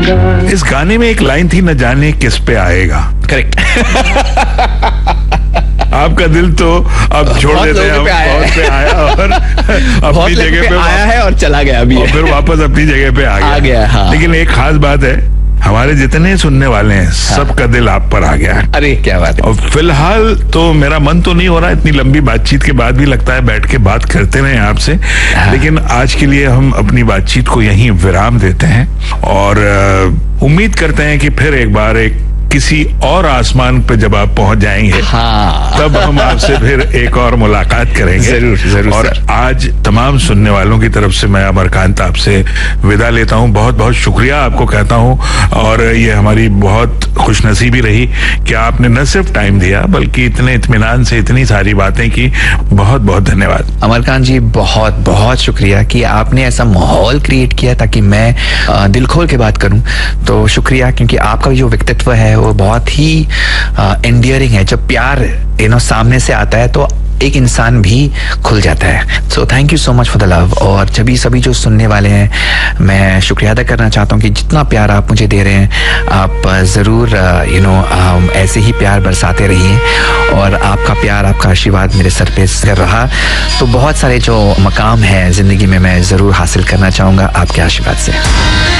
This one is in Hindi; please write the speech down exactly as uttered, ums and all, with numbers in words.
आऊंगा। इस गाने में एक लाइन थी, न जाने किस पे आएगा। करेक्ट। आपका दिल तो अब छोड़ बहुत देते हैं, लोगों पे आया बहुत है। पे आया और बहुत अपनी लोगों जगह पे पे आया है और चला गया अभी और है। फिर वापस अपनी जगह पे आ गया, आ गया, हाँ। लेकिन एक खास बात है, हमारे जितने सुनने वाले हैं सबका दिल आप पर आ गया है। अरे क्या बात है। और फिलहाल तो मेरा मन तो नहीं हो रहा, इतनी लंबी बातचीत के बाद भी लगता है बैठ के बात करते रहे आपसे, लेकिन आज के लिए हम अपनी बातचीत को यहीं विराम देते हैं और अ, उम्मीद करते हैं कि फिर एक बार एक किसी और आसमान पे जब आप पहुंच जाएंगे, हाँ। तब हम आपसे फिर एक और मुलाकात करेंगे। जरूर, जरूर और सर। आज तमाम सुनने वालों की तरफ से मैं अमरकांत आपसे विदा लेता हूं, बहुत बहुत शुक्रिया आपको कहता हूं। और ये हमारी बहुत खुशनसीबी रही कि आपने न सिर्फ टाइम दिया बल्कि इतने इत्मीनान से इतनी सारी बातें की। बहुत बहुत धन्यवाद अमरकांत जी, बहुत बहुत शुक्रिया कि आपने ऐसा माहौल क्रिएट किया ताकि मैं अ, दिल खोल के बात करूं। तो शुक्रिया, क्योंकि आपका जो व्यक्तित्व है वो बहुत ही एंडियरिंग है। जब प्यार यू नो सामने से आता है तो एक इंसान भी खुल जाता है। So thank you so much for the love. और सभी सभी जो सुनने वाले हैं, मैं शुक्रिया अदा करना चाहता हूँ कि जितना प्यार आप मुझे दे रहे हैं, आप ज़रूर यू नो ऐसे ही प्यार बरसाते रहिए। और आपका प्यार, आपका आशीर्वाद मेरे सर पे सर रहा तो बहुत सारे जो मकाम है ज़िंदगी में मैं ज़रूर हासिल करना चाहूँगा आपके आशीर्वाद से।